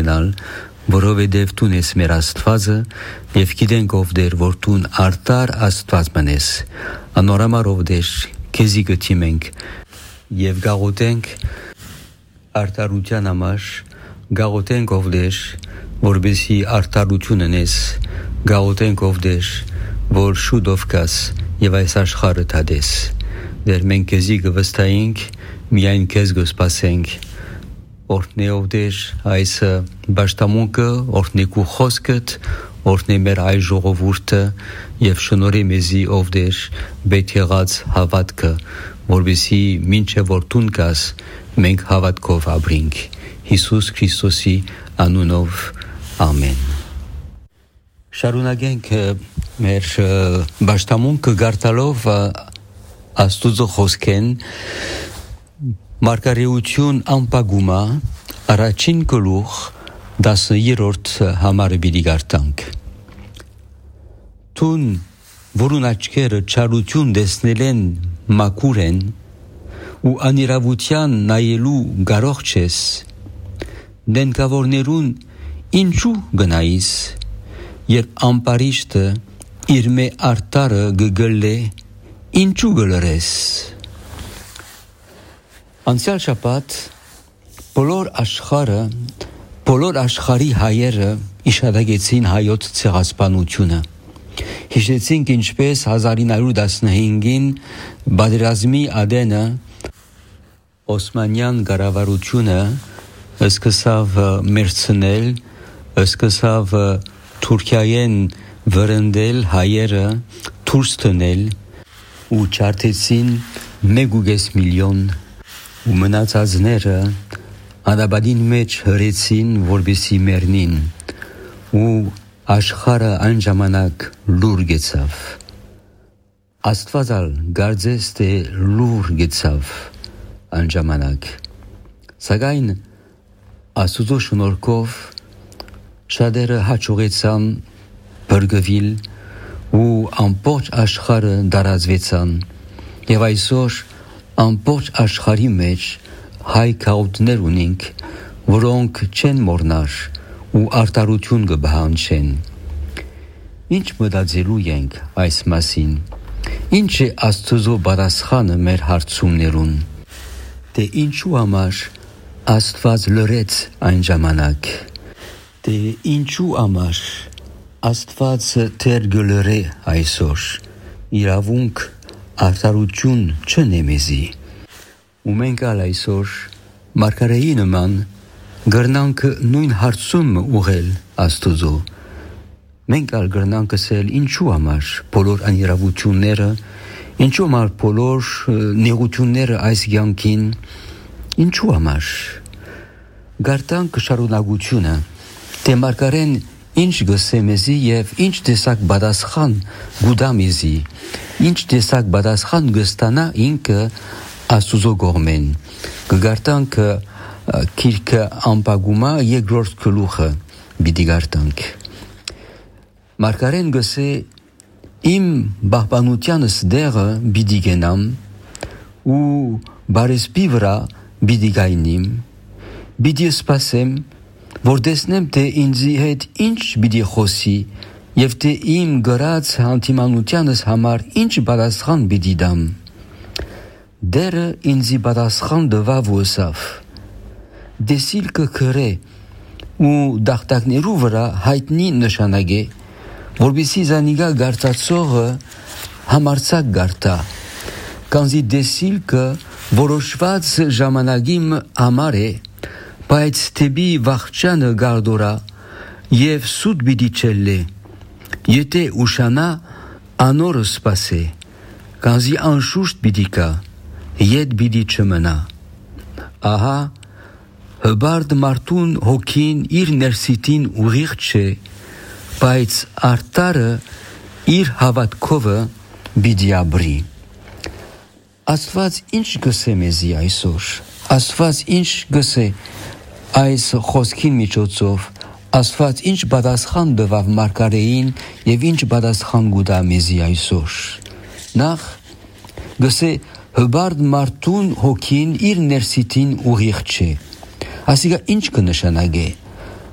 ունենալ, որովհետև դու ես մեր Աստվածը եւ գիտենք ով դեր որ դու արտար Աստված մնես անորամար ով դեր քեզի գտիմենք եւ գաղութենք արտարության համար գաղութենք ով դեր որբեսի արտարությունը նես գաղութենք ով դեր որ շուտով կաս եւ այս աշխարհը դադես դեր մենք քեզի գվստայինք միայն քեզ գսպասենք օրհնե ով դեր այս բաշտամունքը օրհնի քու խոսքդ օրհնի մեր այ ժողովուրդը եւ շնորհի մեզի ով դեր բեթ եղած հավատքը որբեսի մինչեւ որ տուն կաս մենք հավատքով ապրենք Հիսուս Քրիստոսի անունով ամեն Շարունակենք մեր բաշտամունքը գարտալով Աստուծո խոսքեն Մարգարեություն անպագումա առաջին գլուխ 10-րդ համարը պիտի գարտանք Տուն որուն աչքերը չարություն տեսնել են մաքուր են ու անիրավության նայելու կարող չես դենկավորներուն ինչու գնայիս երբ ամպարիշտը իր մե արտարը գգլե ինչու գլրես Անցյալ շաբաթ բոլոր աշխարհի հայերը իշադագեցին հայոց ցեղասպանությունը Հիշեցինք ինչպես 1915-ին բادرազմի ադենը Օսմանյան կառավարությունը սկսավ մերցնել սկսավ Թուրքիայեն վրընդել հայերը դուրս տնել ու չարթեցին 1.5 միլիոն ու մնացածները անաբադին մեջ հրեցին որբեսի մեռնին ու աշխարհը այն ժամանակ լուր գեցավ Աստվածալ գարձես թե լուր գեցավ այն ժամանակ սակայն Աստուծո շնորհքով շատերը հաջողեցան բրգվել ու ամբողջ աշխարհը դարածվեցան եւ այսօր ամբողջ աշխարհի մեջ հայ քաղաքներ ունենք որոնք չեն մոռնար ու արտարություն կբահանջեն Ինչ մտածելու ենք այս մասին Ինչ է Աստծո պատասխանը մեր հարցումներուն Թե ինչու համար Աստված լրեց այն ժամանակ Թե ինչու համար Աստված թեր գլրե այսօր իրավունք արտարություն չնեմեզի ու մենք ալ այսօր մարգարեի նման գրնանք նույն հարցում ուղել Աստուծո մենք ալ գրնանք ասել ինչու համար բոլոր անիրավությունները ինչու համար բոլոր նեղությունները այս կյանքին ինչու համար գարտանք շարունակությունը թե մարգարեն ինչ գսե մեզի եւ ինչ տեսակ պատասխան գուդա մեզի ինչ տեսակ պատասխան գստանա ինքը Աստուծո կողմեն գարտանք քիրքը անպագումա երկրորդ գլուխը պիտի գարտանք մարգարեն գսե իմ բահբանությանս դեղը պիտի գնամ ու բարեսպի վրա պիտի գայնիմ պիտի սպասեմ որ տեսնեմ թե ինձի հետ ինչ պիտի խոսի եւ թե իմ գրած հանդիմանությանս համար ինչ պատասխան պիտի դամ դերը ինձի պատասխան տվավ ու ասավ դեսիլ կգրե ու դախտակներու վրա հայտնի նշանակե որբիսի զանիգա գարտացողը համարցակ գարտա կանզի դեսիլ կը որոշված ժամանակի համար է բայց թեպի վախճանը գարդորա եւ սուտ պիտի չելլե եթե ուշանա անորը սպասե կանզի անշուշտ պիտի կա ետ պիտի չմնա ահա հբարդ մարդուն հոգին իր ներսիտին ուղիղ չէ բայց արտարը իր հավատքովը պիտի ապրի Աստված ինչ գսե մեզի այսօր Աստված ինչ գսե այս խոսքին միջոցով Աստված ինչ պատասխան տվավ մարգարեին եւ ինչ պատասխան գուտա մեզի այսօր նախ գսե հբարդ մարդուն հոգին իր ներսիտին ուղիղ չէ ասիկա ինչ կնշանակե